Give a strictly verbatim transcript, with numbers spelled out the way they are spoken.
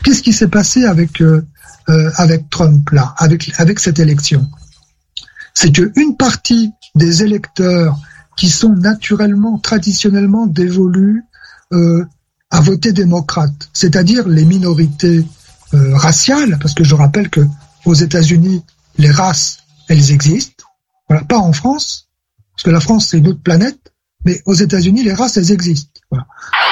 qu'est-ce qui s'est passé avec euh, euh, avec Trump là, avec avec cette élection? C'est que une partie des électeurs qui sont naturellement, traditionnellement dévolus euh, à voter démocrate, c'est-à-dire les minorités euh, raciales, parce que je rappelle que aux États-Unis, les races, elles existent. Voilà, pas en France, parce que la France c'est une autre planète, mais aux États-Unis, les races, elles existent. Voilà.